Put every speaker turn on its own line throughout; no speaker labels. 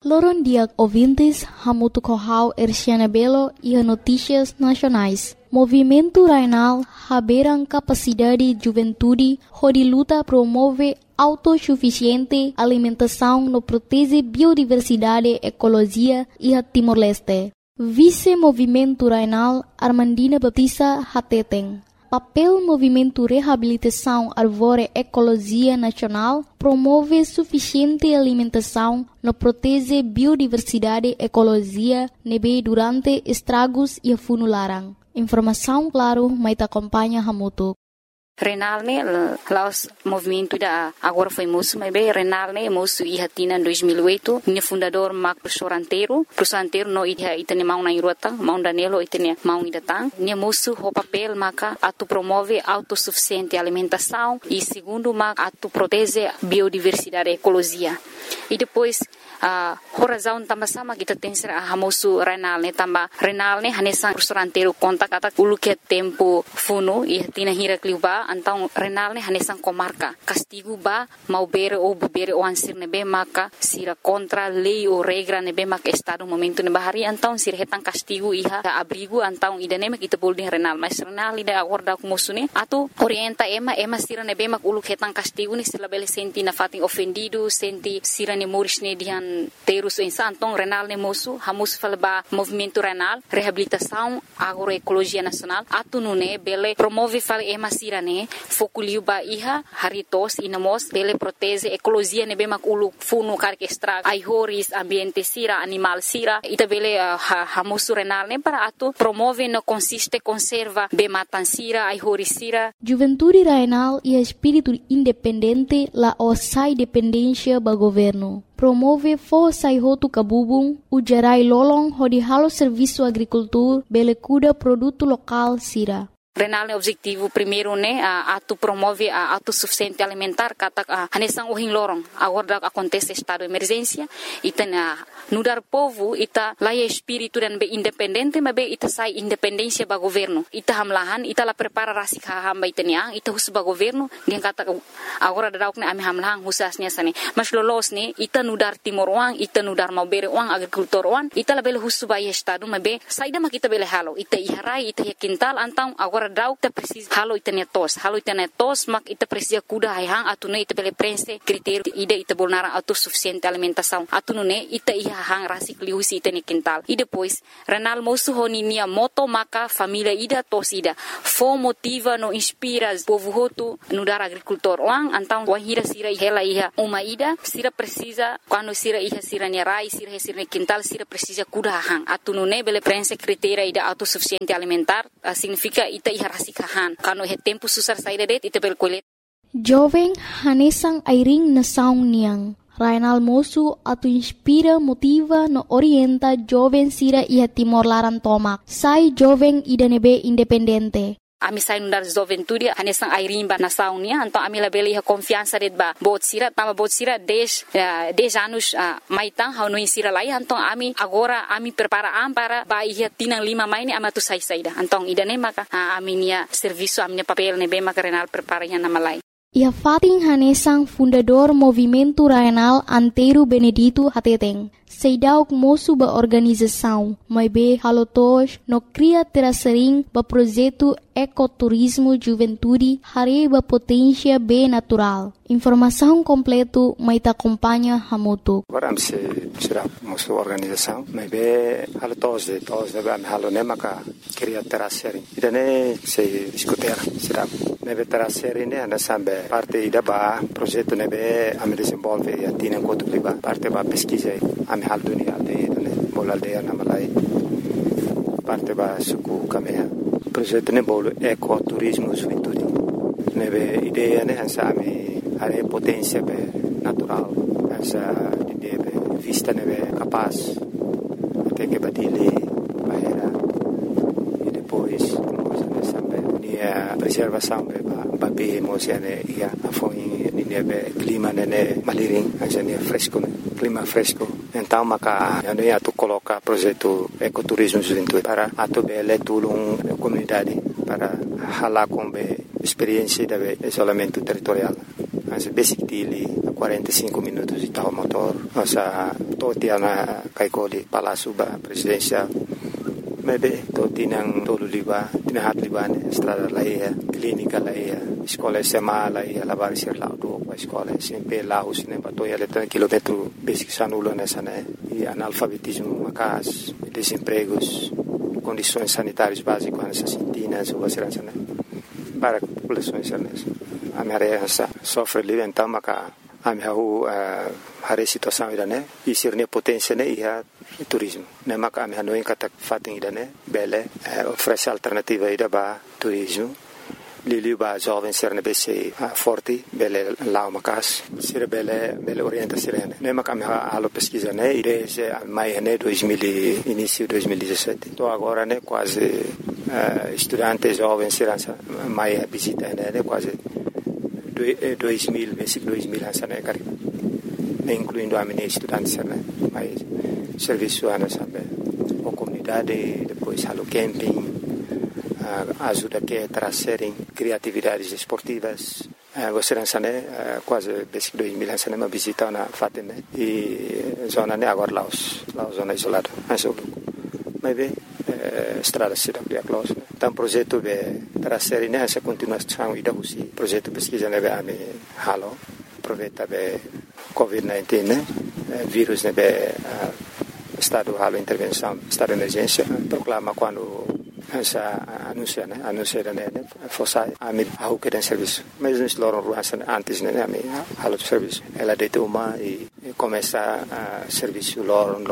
Loron dia ouvintes, Hamutu Kohau Erciana Belo e Notícias Nacionais. Movimento Rainal haberam capacidade juventude, onde luta promove autossuficiente alimentação no protege biodiversidade, ecologia e a Timor-Leste. Vice-Movimento Rainal Armandina Baptista Hateteng. Papel Movimento Reabilitação Árvore Ecologia Nacional promove suficiente alimentação no protege biodiversidade ecologia nebe durante estragos e funularan. Informação claro, mas acompanha Hamutu.
Renal laos movimento da agora foi moço, mas bem Renal moço e hatina em 2008, minha fundador Marco professor anteiro no itane mau na irota, mau danelo itane mau idatang, minha moço o papel maca atu promove autossuficiente alimentação e segundo maca atu protege biodiversidade ecologia. E depois razão também sama kita tem ser hamosu Renal também Renal hanesang professor anteiro conta kata ulu que tempo funo e hatina hira kliuba então Renal hanesang comarca castigo ba mau bere ou bere o ansir nebe maka sira contra lei ou regra nebe maka estado momento nebe hari então sira hetang castigo iha abrigo então idane kita bolding Renal mas Renal ida agora ku musune atu orienta ema sira nebe mak ulu hetang castigo ni sila bele senti na fating ofendido senti sira ne moris ne dihan terus então Renal moço hamus falba movimento Renal reabilitação agroecologia nacional atu nune bele promove fal ema sira ne foculiu ba iha haritos inamos bele protege ecologia ne be mak ulu funu kar que estraga ai horis ambiente sira animal sira ita bele hamus Renal para atu promove no consiste conserva be matan sira ai horis sira
Juventude Renal e espírito independente la osai dependência ba governo promove força e roto cabubung ujarai lolong hodi halo serviço agricultor bele cuida produto local sira.
Renal objetivo primeiro atu promove a autossuficiente alimentar kata hanesang uhing lorong agora acontece estado de emergência ita nudar povo ita laia espírito dan be independente mas be ita sai independência ba governo ita hamlahan ita la prepara rasik hamba itania ita hus ba governo dia kata agora dauk ne ami hamlahan husasnya sane mas lolos ne ita nudar timor uang ita nudar mau bere uang agrikultor uang ita la bele hus ba estado mas be saida ma kita bele halo ita iharai ita kintal antang agora dauk ta precis halo itania tos mak ita precisa kuda hayang atune ita bele prense critério ida ita bolnara autossuficiente alimentação atune ita iha hang rasik liusi itani quintal e depois Renal moço honinia moto maka família ida tos ida fo motiva no inspira povo hotu no dar agricultor wang antang wahira sira hela iha uma ida sira precisa quando sira iha sira nerai sira quintal sira precisa kuda hang atune bele prense critério ida autossuficiente alimentar significa ita iha rasikahan kano he tempo susar saída det ita berkulit
jovem hanesang airing na saung niang Rainal moço atu inspira motiva no orienta jovem sira iha Timor Laran tomak sai jovem ida nebe independente
ami sai nundar juventude hanesang airimba na saunia então ami la bele confiança det ba bot sira 10 anos maitang hau no insira lai então ami agora ami prepara para ba ia tinang 5 mai ni amatu sai saida então idane maka ami nia serviço ami papel ne be maka Renal prepara ya nama lai.
Ia fating hanesang fundador Movimento Rainal Anteiro Benedito Hateteng. Seidauk moço ba organização, mas be halotos no cria terasering ba projeto ecoturismo juventude hari ba potência be natural. Informação completo mai ta acompanha Hamutu.
Agora se será moço organização, mas be halotos de ba halo nemaka cria terasering. Idane se discutir será nebe terasering ne anda sambe parte ida ba projeto nebe am desenvolve atina enquanto liba parte ba pesquisa am hal dunia de bol aldeia na Malai parte ba suku kamea projeto ne bol ecoturismo juventude nebe ideia ne hansa ami are potência be natural hansa de vista nebe capaz até que batile bahera e depois sampai ni preservação be ba be emosiane ia afoi ni nebe clima ne maliring hansa ne fresco clima fresco então maka yani atu coloca projeto ecoturismo juventude para atu bele tulung comunidade para hala com experiência de isolamento territorial. Mas basic dili 45 minutos de tal motor, nossa totia na kaikoli Palácio ba presidencial. Maybe totinang tolu liba, tinahat liba ne estrada laia, clínica laia, escola SMA laia, lavar ser lá do escola sempre lá os ne batoia letra quilômetro basic sanulo nessa né e analfabetismo macas, desempregos, condições sanitárias básicas nessa sintinas ou segurança né para populações nessa. A minha sofre ali então maca a minha hari situação ida né e ser ne potência né e turismo né maca a minha não encata fatem ida né bele oferece alternativa ida ba turismo lili ba jovem ser ne bese forte bele lá macas ser bele orienta ser né maca a minha alo pesquisa né desde maio né 2000 início 2017 então agora né quase estudantes jovens ser maio visita né quase 2000, basic 2000 sana kari, incluindo a minha estudante sana, mas serviço ana sabe, a comunidade depois halo camping, ajuda que trazerem criatividades esportivas, você não sabe quase basic 2000 sana uma visita na fatem e zona né agora Laos zona isolada, mas bem estrada se dá close então projeto de trazer nessa continuação e da usi projeto pesquisa nebe ame halo aproveita be COVID-19 né vírus nebe estado halo intervenção estado de emergência proclama quando essa anuncia né fosse ame ao que tem serviço mas nós loram ruança antes né ame halo serviço ela deita uma e começa a serviço loram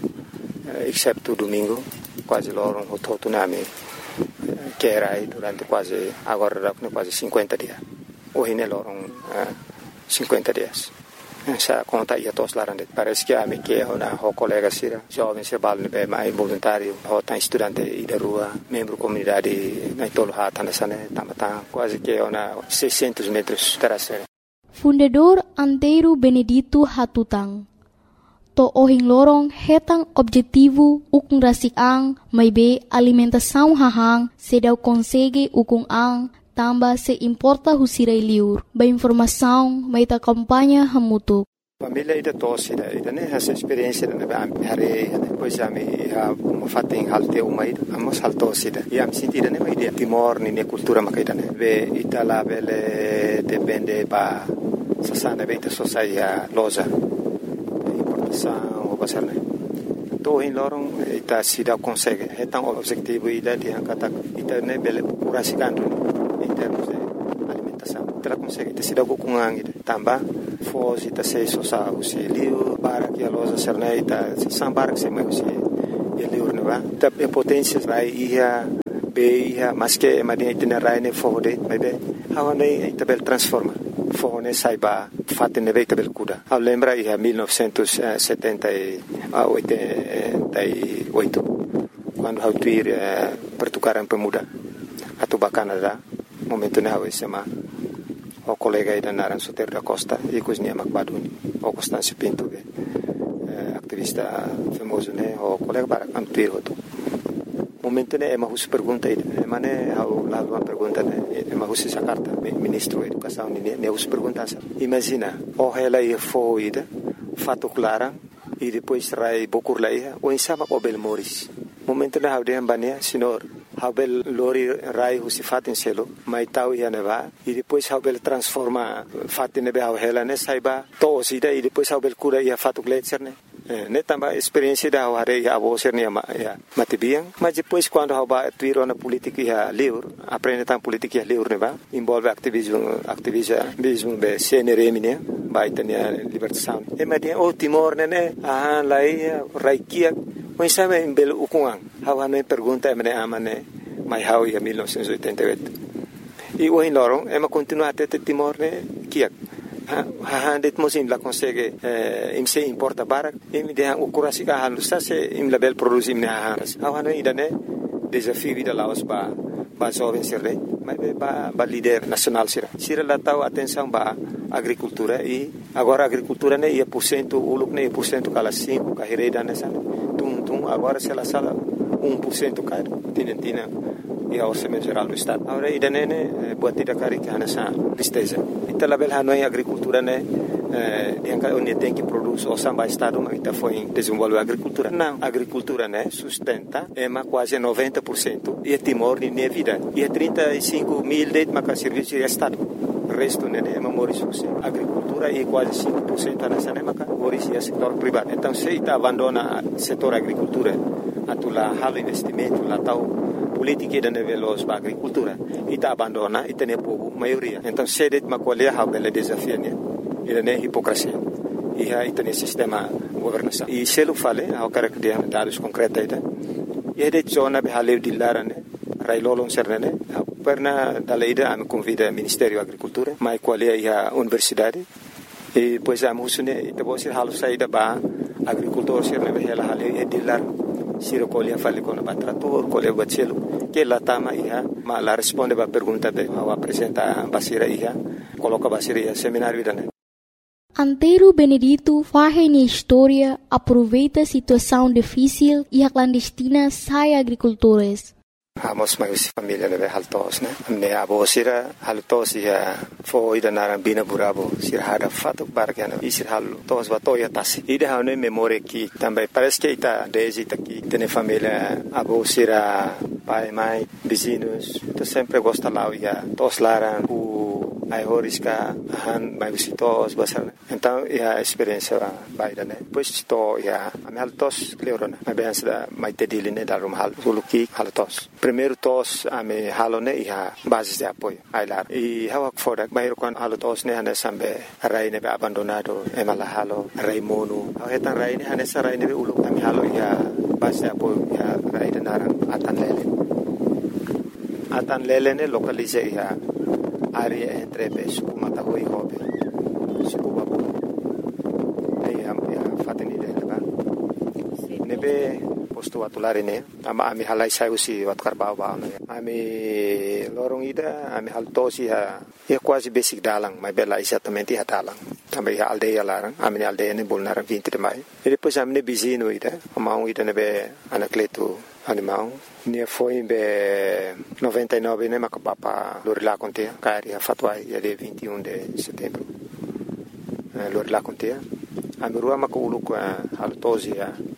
exceto domingo quase loro un nami che era durante quasi agora quase 50 dias hoje ne loro 50 dias essa conta ia tos larande parece que a me que una colega sira jovem se balne be mai voluntário tá estudante da rua membro comunidade na tolo hata na sana tamata quase que una 600 metros terasera
Fundador Antero Benedito Hatutang to ohing lorong hetang objetivo ukung rasik ang may be alimentação hahang se daw konsege ukung ang tamba se importa husiray liur ba informação may ta kampanya hamutuk.
Família ida tosse ida né essa experiência na hari depois ami fating halte umai amos haltosse ida e am sentida né mai dia timor ni cultura makaida né be itala bele depende ba sasana be ita sosaia loza o basarne to in lorong ita sida consegue hetang objetivo ida di angkata ita ne bele kurasikandu in termos de alimentação ita consegue ita sida kukungang ida tamba fos ita se sosa usi liu barak ya loza serne ita sambar se mai usi ya liu ne ba ita potência rai ia be ia maske madin ita rai ne fode bebe hawane ita bel transforma fone saiba fatte ne veta bel kuda a lembra ia 1978 quando hau tuir pertukaran pemuda atau Canada momento ne hau sema o colega ida naran Soter da Costa e cosnia Macbaduni o Constâncio Pinto activista famoso ne o colega para antuir hoto momento ne ema hus pergunta ida mane hau la uma pergunta ne ema hus essa carta ministro da educação ne hus pergunta imagina o ela ia foida fato clara e depois rai bokur laia o insama o bel moris momento ne hau de ambania senhor hau bel lori rai hus fatin selo mai tau ia neva e depois hau bel transforma fatin ne hau ela ne saiba to sida e depois hau bel cura ia fato gletser ne tamba experiência da hare a vocer ne matibiang mas depois quando haba tuiro na política ia livre aprende tam política ia livre ne ba envolve ativismo be CNRM ne vai ter libertação e mas o Timor ne lai raikia mas sabe em belo ukungang hawa ne pergunta me amane mai hau ia 1988 e o lorong ema continua até Timor ne kiak det mosim la consegue imse importa barak im de ukurasi ka halus se im label produce im na hawana idane desafio vida laos ba jovem sirre ba líder nacional sira la tau atenção ba agricultura e agora agricultura ne ia porcento uluk ne porcento kala 5 ka hereda nessa tum agora se la sala 1% cai tina e a orçamento geral do estado agora idane ne buat tidak kari ka nessa tristeza ita label hanoi agricultura ne onde tem que produzir o samba estado mas está foi desenvolver a agricultura não a agricultura né sustenta quase 90% e Timor nem vida e 35 mil de serviço de estado o resto né é memória a agricultura é quase 5% nessa né é setor privado então se está abandona o setor agricultura atula halo investimento lá tal política da nível da agricultura e está abandona e tem povo maioria então se det macolher a bela desafio né ele é hipocrisia e aí tem sistema governação e se ele fala ao cara que tem dados concretos e de zona behaleu de lara né railolon serne perna da lei da me convida Ministério da Agricultura mas qual é a universidade e pois a musune e depois halo saída ba agricultor serne behela hale de lar siro colhe fale com o trator colhe bacelo que lá tama ia mas lá responde a pergunta de ao apresenta basira ia coloca basira ia seminário da
Antero Benedito faz na história, aproveita a situação difícil e a clandestina sai agricultores.
Hamos mais família né haltos né me abo sira haltos ia foi da narambina burabo sira hada fato bargana e sira haltos batoya tas ida hane memória que também parece que está desde aqui tem família abo sira pai mãe vizinhos então sempre gosta lá ia tos laran ai horiska han mai visitos basar então a experiência baida né pois to ia haltos leorona mas bem da mai tedile darum hal suluki haltos primeiro tos ame halone ia base de apoio ai lá e hawak fora bairo kan haltos ne hane sambe rai ne abandonado emala halo rai mono hetan rai ne hane sarai ne ulu ame halo ia base de apoio ia rai de narang atan lele ne localize ia área entre suku Matahui Hobe suku Babu aí a fateni dele ba nebe posto atulare ne ama ami halai sai usi wat karbau ba ami lorong ida ami haltosi ha quase basic dalang mai bela exatamente ha dalang também a aldeia larang ami aldeia ne bolnar 20 de maio e depois ami ne bizino ida amau ida nebe anacleto animal ne foi be 99 ne makapapa lorila contea cari a fatwai dia 21 de setembro lorila contea a rua makulu com haltosi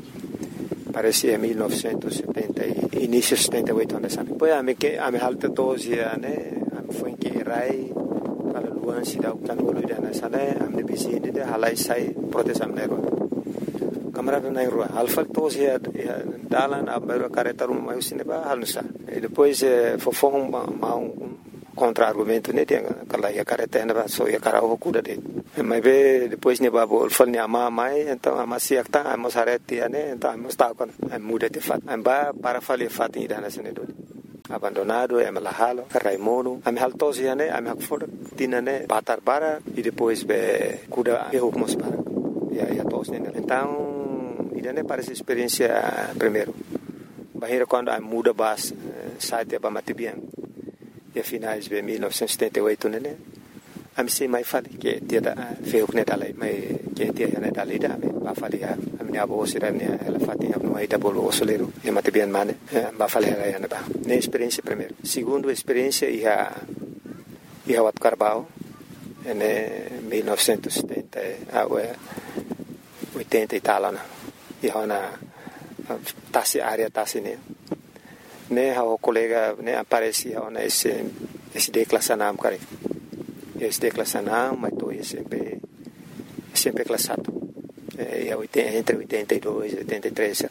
parece 1970 início 78 anos depois a haltosi ne foi que rai para luan sida utanolo dana sana amne bizine de halai sai protesam nego camarada na rua alfa tosi dalan abero caretarum mai usine ba halsa e depois fofon contra argumento ne tem aquela ia caretena ba so ia cara o cuda de mas depois ne babo fal ne ama mai então ama siakta amos areti ne então amos ta con muda de fat amba para fali fat ida na sene do abandonado e malahalo raimono ame haltosi ne ame hakfor tinane batar bara e depois be cuda e hukmos para ia tos ne então idane parece experiência primeiro bahira quando a muda bas site ba matibian e finais de 1978 né a me sei mai fali que dia da feu ne dalai mai que dia ne dalai da ba fali a minha avó sira ne ela fati a no ida bolo osoleiro e matibian mane ba fali ela ne ba ne experiência primeiro segundo experiência ia wat Carbau ne 1970 a 80 e tal na e hona tasi área tasi ne o colega ne aparece hona esse declassanam kare esse declassanam mas to sempre classado e entre 82 e 83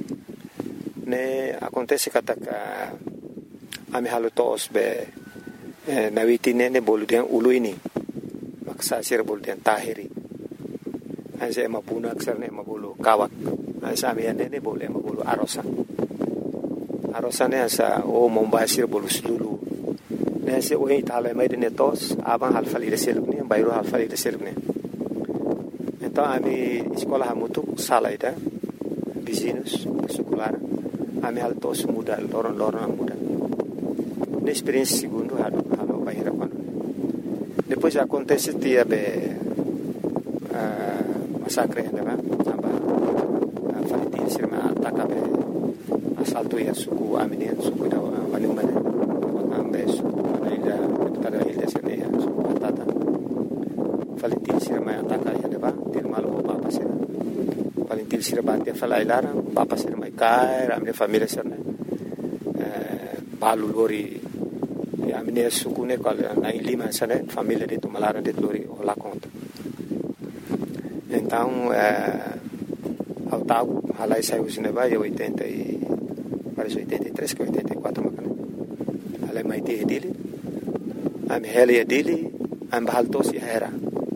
ne acontece que a me halo tos be na witine ne boludian uluini maksa sir boludian tahiri anse mapuna aksar ne mabulu kawak ansa me ne bole mabulu arosa ne ansa o mombasir bolu sulu ne se o itala mai de netos aban halfali de selune bayro halfali de selune então a mi escola hamutu sala ida vizinhos secular a mi altos muda loron muda ne experiência segundo halo bayra quando depois acontece tia be massacre ne ba aba faliti sirma ataka be assalto ya suku amine suku da wani mane ambe suku ida tada ida sene suku tata faliti sira mai ataka ya ba til malo papa sira paling til sira batia fala ilara papa sira mai kai ramne família sira balu lori a minha sucune qual na Lima sana família de Tumalara de lori lá conta então ao tal halai saiu cinema e 80 e parece 83 que 84 macana halai mai te dele am hele dele am baltos e era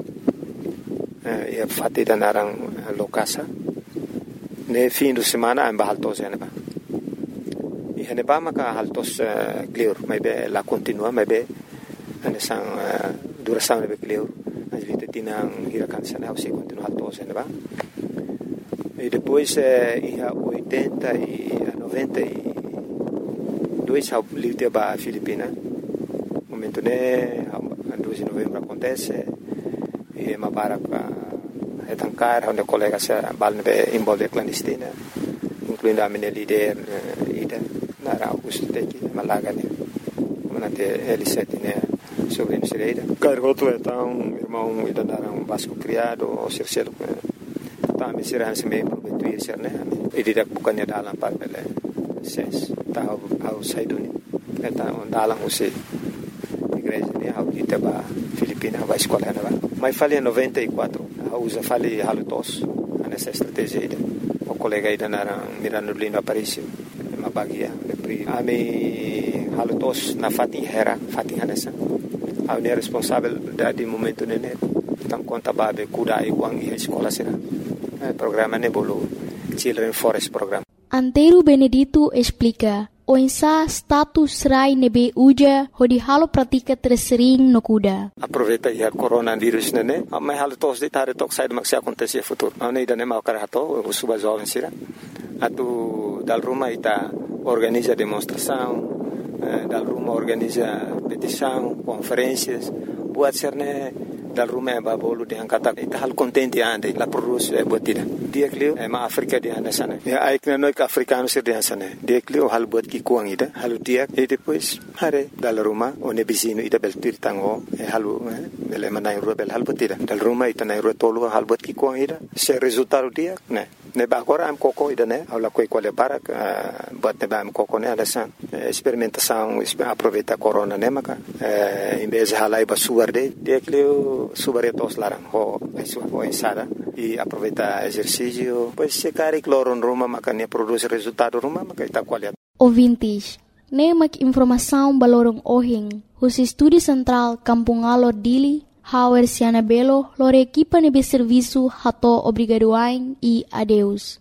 e fatti da narang lokasa ne fim de semana am baltos e neba e neba maka haltos clear mai be la continua mai be anesang duração be clear as vite tinang hirakan sana se continua haltos e neba e depois ia 80 e 92 ao livre ba Filipina momento né 2 de novembro acontece e Mabarak etankar onde colega se balne envolve clandestina incluindo a minha líder ida na Augusto Teki Malaga né manate L7 né sobre a Cireira cargoto então irmão ida naram Vasco criado o Circelo tá me será se meio prometuir ser né e dirak bukannya dalam par bele ses tá ao saiduni então dalam usi igreja né ao Itaba Filipina vai escola né mas falei em 94 usa falei halutos nessa estratégia o colega ida naram Mirano Lindo Aparício uma bagia a me halutos na Fatin Hera Fatin Hanessa a minha responsável de momento né então conta babe cuidar igual e escola será programa Nebolo Children Forest Program.
Antero Benedito explica o insa status rai nebe uja hodi halo pratika tersering no kuda.
Aproveita ya coronavírus nene, mas halo tos de tare tok sai de acontecer futuro. Não ida nem mal carato, o suba jovem sira. Atu dal Roma ita organiza demonstração, dal Roma organiza petição, conferências, buat serne dal Roma ba bolu de angkata ita hal contente ande la produce botida dia clio ma Africa de anda sana ya aikna no ka africano sir de sana dia clio hal bot ki kuang ida hal dia e depois hare dal Roma one bisino ida bel tirtango e halu bel manai rebel hal botida dal Roma ita na tolo hal bot ki kuang ida se resultado dia ne ba agora am coco ida ne aula coi quale para bot ne ba am coco ne ada san experimentação aproveita corona ne maka em vez de halai ba suarde dia clio subaretos larang ho ensada e aproveita exercício pois se cari cloro no Roma makanya produz resultado Roma maka ita qualidade
ouvintes nemak informação balorong ohing os estúdio central Kampung Alor Dili Hauer Siana Belo lor equipa nebe serviço hato obrigadoain e adeus